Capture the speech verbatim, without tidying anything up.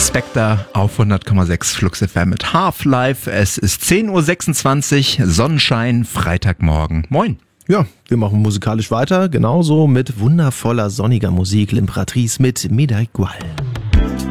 Spectre auf hundert Komma sechs Flux F M mit Half-Life. Es ist zehn Uhr sechsundzwanzig, Sonnenschein, Freitagmorgen. Moin. Ja, wir machen musikalisch weiter, genauso mit wundervoller sonniger Musik. L'Imperatrice mit Médaille Gual.